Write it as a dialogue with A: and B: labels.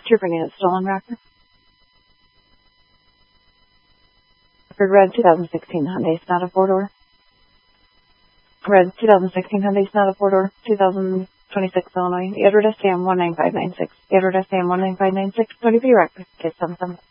A: Trooper unit stolen Raptor. Red 2016 Hyundai Sonata 4-door. Red 2016 Hyundai Sonata 4-door, 2026 Illinois. The address SAM 19596. The address SAM 19596. 20 Raptor. Case 77.